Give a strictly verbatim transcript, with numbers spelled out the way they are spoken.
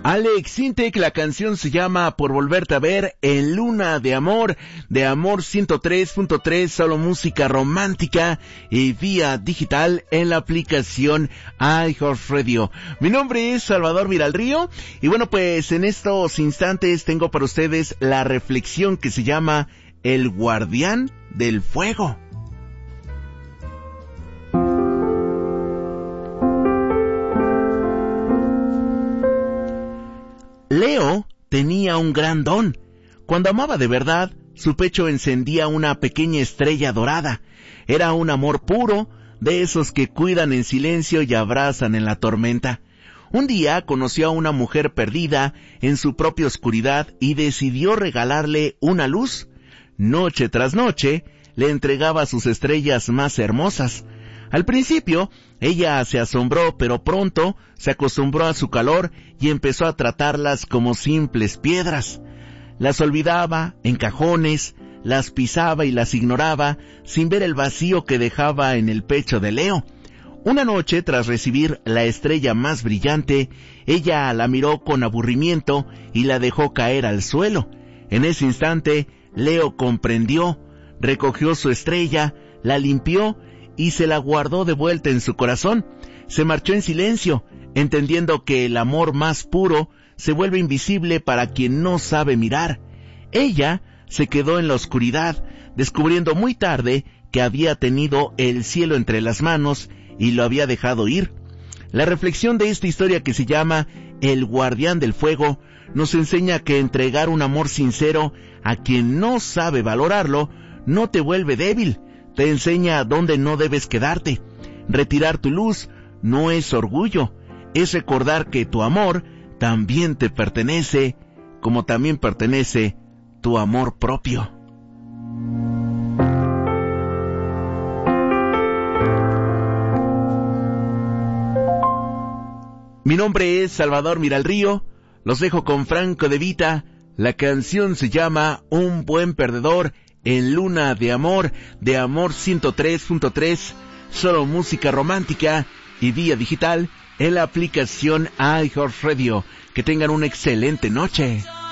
Alex Intec, la canción se llama Por Volverte a Ver en Luna de Amor, de Amor ciento tres punto tres, solo música romántica y vía digital en la aplicación iHeartRadio. Mi nombre es Salvador Viralrío y bueno, pues en estos instantes tengo para ustedes la reflexión que se llama El Guardián del Fuego. Leo tenía un gran don. Cuando amaba de verdad, su pecho encendía una pequeña estrella dorada. Era un amor puro, de esos que cuidan en silencio y abrazan en la tormenta. Un día conoció a una mujer perdida en su propia oscuridad y decidió regalarle una luz. Noche tras noche, le entregaba sus estrellas más hermosas. Al principio, ella se asombró, pero pronto se acostumbró a su calor y empezó a tratarlas como simples piedras. Las olvidaba en cajones, las pisaba y las ignoraba sin ver el vacío que dejaba en el pecho de Leo. Una noche, tras recibir la estrella más brillante, ella la miró con aburrimiento y la dejó caer al suelo. En ese instante, Leo comprendió, recogió su estrella, la limpió y se la guardó de vuelta en su corazón. Se marchó en silencio, entendiendo que el amor más puro se vuelve invisible para quien no sabe mirar. Ella se quedó en la oscuridad, descubriendo muy tarde que había tenido el cielo entre las manos y lo había dejado ir. La reflexión de esta historia, que se llama El Guardián del Fuego, nos enseña que entregar un amor sincero a quien no sabe valorarlo no te vuelve débil. Te enseña dónde no debes quedarte. Retirar tu luz no es orgullo, es recordar que tu amor también te pertenece, como también pertenece tu amor propio. Mi nombre es Salvador Viralrío, los dejo con Franco De Vita. La canción se llama Un Buen Perdedor en Luna de Amor, de Amor ciento tres punto tres, solo música romántica y vía digital en la aplicación iHeartRadio. Que tengan una excelente noche.